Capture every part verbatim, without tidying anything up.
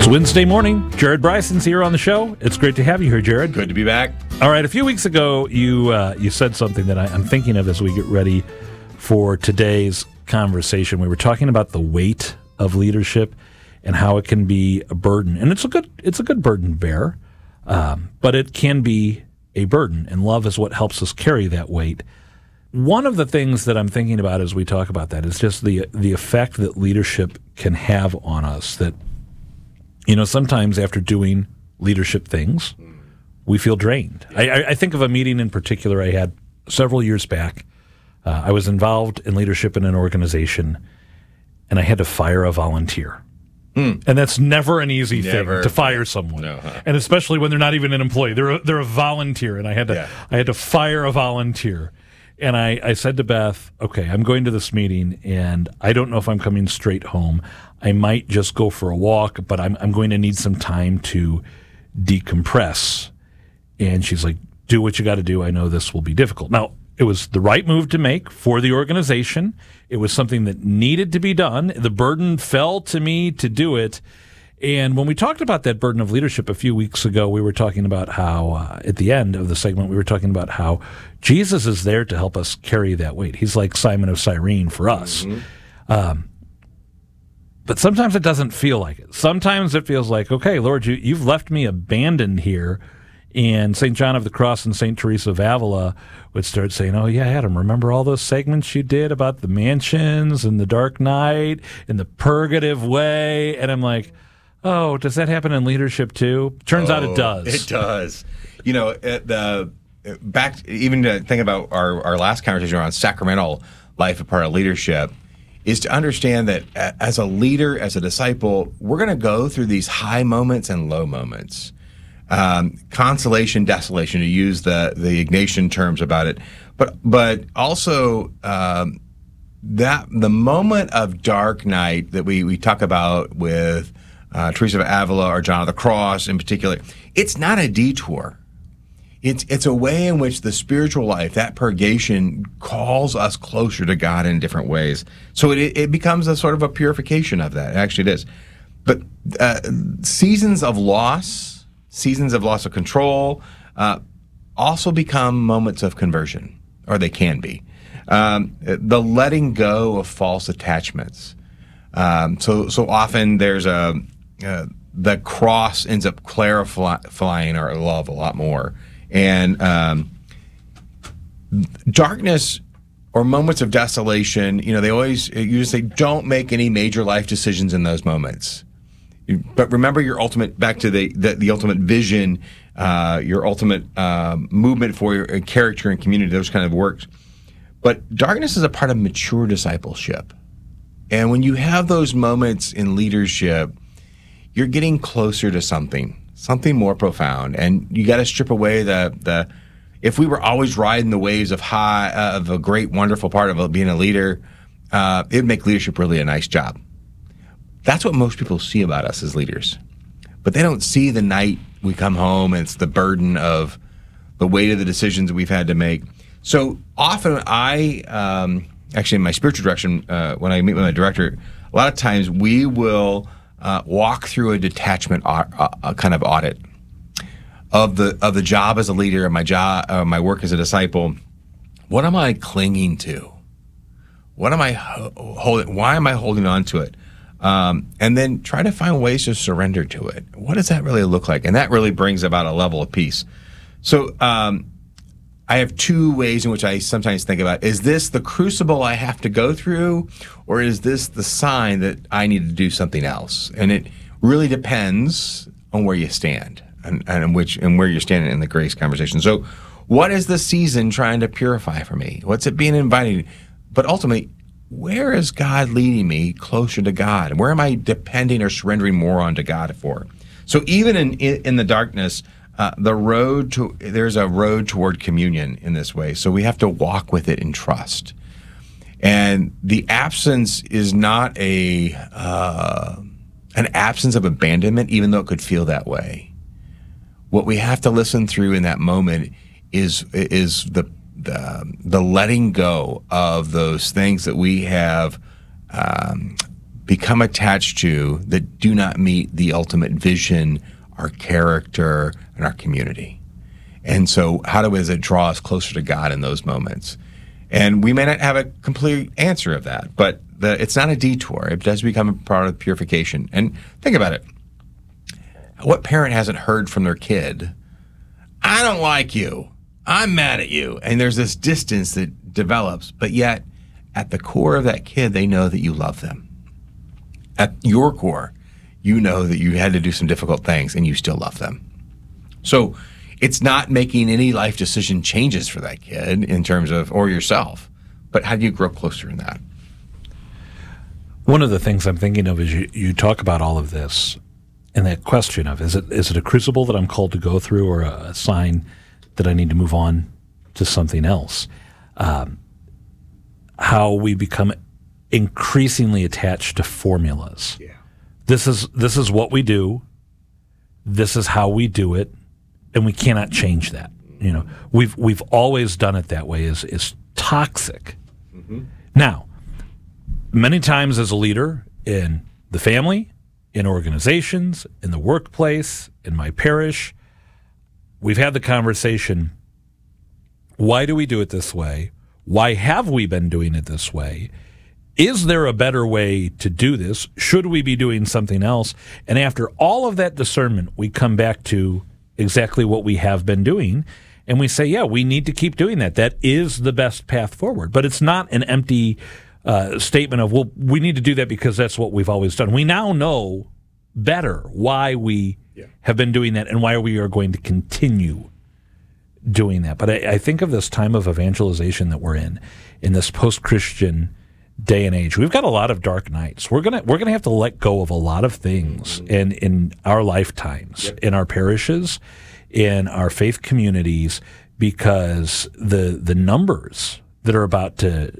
Wednesday morning. Jared Bryson's here on the show. It's great to have you here, Jared. Good to be back. All right, a few weeks ago, you uh, you said something that I, I'm thinking of as we get ready for today's conversation. We were talking about the weight of leadership and how it can be a burden, and it's a good it's a good burden to bear, um, but it can be a burden, and love is what helps us carry that weight. One of the things that I'm thinking about as we talk about that is just the the effect that leadership can have on us. That, you know, sometimes after doing leadership things, we feel drained. I, I think of a meeting in particular I had several years back. Uh, I was involved in leadership in an organization, and I had to fire a volunteer. Mm. And that's never an easy never. thing to fire someone, no, huh? And especially when they're not even an employee. They're a, they're a volunteer, and I had to yeah. I had to fire a volunteer. And I, I said to Beth, okay, I'm going to this meeting, and I don't know if I'm coming straight home. I might just go for a walk, but I'm I'm going to need some time to decompress. And she's like, do what you got to do. I know this will be difficult. Now, it was the right move to make for the organization. It was something that needed to be done. The burden fell to me to do it. And when we talked about that burden of leadership a few weeks ago, we were talking about how, uh, at the end of the segment, we were talking about how Jesus is there to help us carry that weight. He's like Simon of Cyrene for us. Mm-hmm. Um, but sometimes it doesn't feel like it. Sometimes it feels like, okay, Lord, you, you've left me abandoned here. And Saint John of the Cross and Saint Teresa of Avila would start saying, oh, yeah, Adam, remember all those segments you did about the mansions and the Dark Knight and the purgative way? And I'm like, oh, does that happen in leadership too? Turns oh, out it does. It does. You know, the back even to think about our, our last conversation around sacramental life, a part of leadership, is to understand that as a leader, as a disciple, we're going to go through these high moments and low moments. Um, consolation, desolation, to use the, the Ignatian terms about it. But but also um, that the moment of dark night that we, we talk about with uh, Teresa of Avila or John of the Cross in particular, it's not a detour. It's it's a way in which the spiritual life, that purgation, calls us closer to God in different ways. So it it becomes a sort of a purification of that. Actually, it is. But uh, seasons of loss, seasons of loss of control, uh, also become moments of conversion, or they can be. Um, the letting go of false attachments. Um, so so often there's a uh, the cross ends up clarifying our love a lot more. And um, darkness or moments of desolation, you know, they always you say don't make any major life decisions in those moments. But remember your ultimate, back to the the, the ultimate vision, uh, your ultimate uh, movement for your character and community, those kind of works. But darkness is a part of mature discipleship. And when you have those moments in leadership, you're getting closer to something, something more profound. And you got to strip away the, the, if we were always riding the waves of high, uh, of a great, wonderful part of being a leader, uh, it'd make leadership really a nice job. That's what most people see about us as leaders. But they don't see the night we come home and it's the burden of the weight of the decisions that we've had to make. So often I, um, actually in my spiritual direction, uh, when I meet with my director, a lot of times we will uh, walk through a detachment uh, uh, kind of audit of the of the job as a leader, and my job, uh, my work as a disciple. What am I clinging to? What am I ho- holding? Why am I holding on to it? Um, and then try to find ways to surrender to it. What does that really look like? And that really brings about a level of peace. So um, I have two ways in which I sometimes think about, is this the crucible I have to go through, or is this the sign that I need to do something else? And it really depends on where you stand and, and which and where you're standing in the grace conversation. So what is the season trying to purify for me? What's it being invited? But ultimately, where is God leading me closer to God? Where am I depending or surrendering more onto God for? So even in in the darkness, uh, the road to there's a road toward communion in this way. So we have to walk with it in trust. And the absence is not a uh, an absence of abandonment, even though it could feel that way. What we have to listen through in that moment is is the the the letting go of those things that we have um, become attached to that do not meet the ultimate vision, our character, and our community. And so how do we, does it draw us closer to God in those moments? And we may not have a complete answer of that, but the, it's not a detour. It does become a part of purification. And think about it. What parent hasn't heard from their kid, I don't like you, I'm mad at you. And there's this distance that develops, but yet at the core of that kid, they know that you love them. At your core, you know that you had to do some difficult things and you still love them. So it's not making any life decision changes for that kid in terms of, or yourself, but how do you grow closer in that? One of the things I'm thinking of is you, you talk about all of this and that question of, is it is it a crucible that I'm called to go through or a, a sign that I need to move on to something else? Um, how we become increasingly attached to formulas. Yeah. This is this is what we do. This is how we do it, and we cannot change that. You know, we've we've always done it that way. Is is toxic. Mm-hmm. Now, many times as a leader in the family, in organizations, in the workplace, in my parish, we've had the conversation. Why do we do it this way? Why have we been doing it this way? Is there a better way to do this? Should we be doing something else? And after all of that discernment, we come back to exactly what we have been doing. And we say, yeah, we need to keep doing that. That is the best path forward. But it's not an empty uh, statement of, well, we need to do that because that's what we've always done. We now know better why we yeah. have been doing that and why we are going to continue doing that. But I, I think of this time of evangelization that we're in, in this post-Christian day and age. We've got a lot of dark nights. We're gonna we're gonna have to let go of a lot of things mm-hmm. in in our lifetimes, yep. in our parishes, in our faith communities, because the the numbers that are about to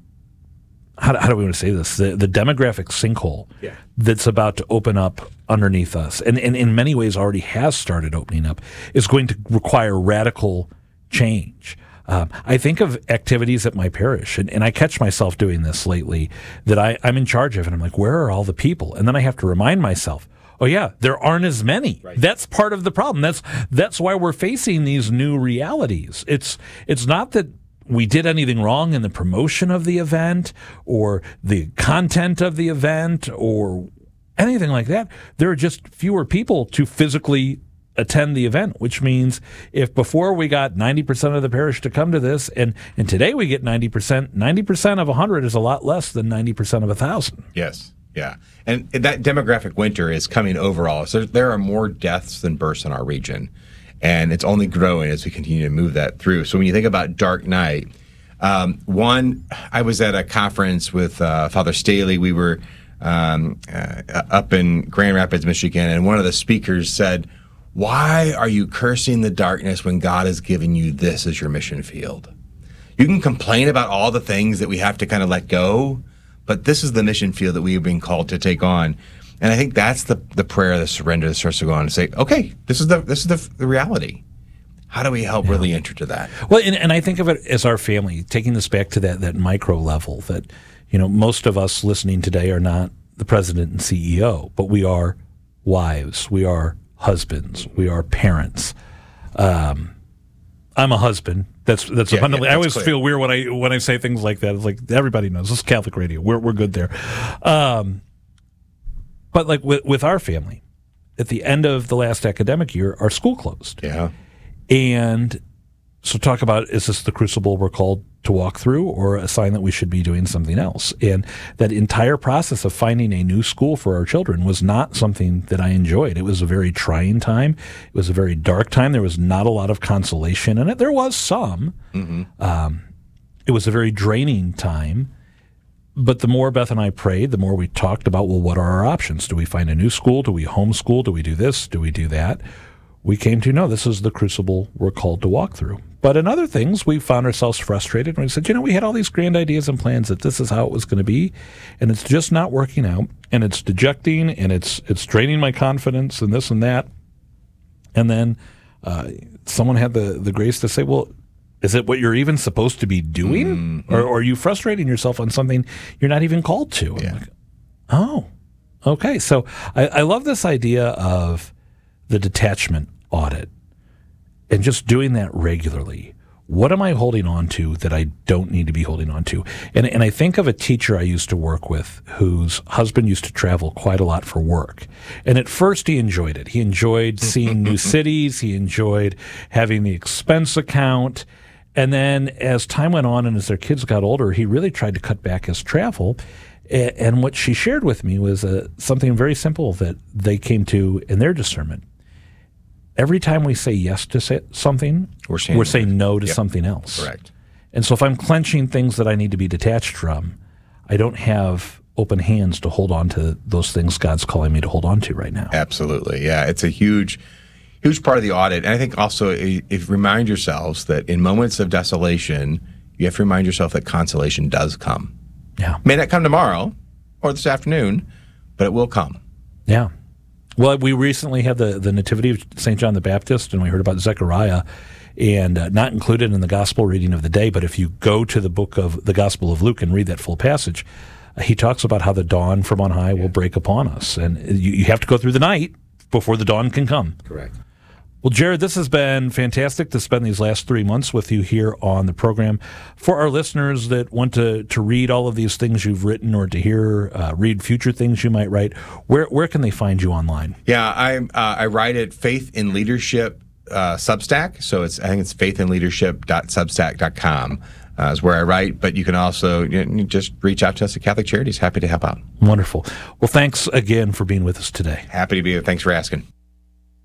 how, how do we want to say this? The the demographic sinkhole yeah. that's about to open up underneath us, and, and in many ways already has started opening up, is going to require radical change. Um, I think of activities at my parish, and, and I catch myself doing this lately, that I, I'm in charge of, and I'm like, where are all the people? And then I have to remind myself, oh yeah, there aren't as many. Right. That's part of the problem. That's that's why we're facing these new realities. It's it's not that we did anything wrong in the promotion of the event or the content of the event or anything like that. There are just fewer people to physically attend the event, which means if before we got ninety percent of the parish to come to this, and, and today we get ninety percent, ninety percent of one hundred is a lot less than ninety percent of one thousand. Yes, yeah. And that demographic winter is coming overall. So there are more deaths than births in our region, and it's only growing as we continue to move that through. So when you think about dark night, um, one, I was at a conference with uh, Father Staley. We were um, uh, up in Grand Rapids, Michigan, and one of the speakers said, why are you cursing the darkness when God has given you this as your mission field? You can complain about all the things that we have to kind of let go, but this is the mission field that we have been called to take on. And I think that's the the prayer, the surrender that starts to go on and say, okay, this is the this is the, the reality. How do we help yeah. really enter to that? Well, and, and I think of it as our family, taking this back to that that micro level, that, you know, most of us listening today are not the president and C E O, but we are wives, we are husbands, we are parents. Um, I'm a husband. That's that's yeah, abundantly. Yeah, that's I always clear. feel weird when I when I say things like that. It's like everybody knows this is Catholic radio. We're we're good there. Um, but like with with our family, at the end of the last academic year, our school closed. Yeah, and so talk about, is this the crucible we're called to walk through, or a sign that we should be doing something else? And that entire process of finding a new school for our children was not something that I enjoyed. It was a very trying time. It was a very dark time. There was not a lot of consolation in it. There was some. Mm-hmm. Um, it was a very draining time. But the more Beth and I prayed, the more we talked about, well, what are our options? Do we find a new school? Do we homeschool? Do we do this? Do we do that? We came to know this is the crucible we're called to walk through. But in other things, we found ourselves frustrated. And we said, you know, we had all these grand ideas and plans that this is how it was going to be, and it's just not working out, and it's dejecting, and it's it's draining my confidence, and this and that. And then uh, someone had the, the grace to say, well, is it what you're even supposed to be doing? Mm-hmm. Or, or are you frustrating yourself on something you're not even called to? Yeah. Like, oh, Okay, so I, I love this idea of the detachment audit and just doing that regularly. What am I holding on to that I don't need to be holding on to? And, and I think of a teacher I used to work with whose husband used to travel quite a lot for work. And at first he enjoyed it. He enjoyed seeing new cities. He enjoyed having the expense account. And then as time went on and as their kids got older, he really tried to cut back his travel. And what she shared with me was uh, something very simple that they came to in their discernment. Every time we say yes to say something, we're saying, we're saying no to yep. something else. Correct. And so if I'm clenching things that I need to be detached from, I don't have open hands to hold on to those things God's calling me to hold on to right now. Absolutely. Yeah, it's a huge, huge part of the audit. And I think also if remind yourselves that in moments of desolation, you have to remind yourself that consolation does come. Yeah. May not come tomorrow or this afternoon, but it will come. Yeah. Well, we recently had the, the Nativity of Saint John the Baptist, and we heard about Zechariah, and uh, not included in the gospel reading of the day, but if you go to the book of the Gospel of Luke and read that full passage, uh, he talks about how the dawn from on high will break upon us. And you, you have to go through the night before the dawn can come. Correct. Well, Jared, this has been fantastic to spend these last three months with you here on the program. For our listeners that want to, to read all of these things you've written or to hear, uh, read future things you might write, where where can they find you online? Yeah, I uh, I write at Faith in Leadership uh, Substack. So it's I think it's faith in leadership dot substack dot com uh, is where I write. But you can also you know, just reach out to us at Catholic Charities. Happy to help out. Wonderful. Well, thanks again for being with us today. Happy to be here. Thanks for asking.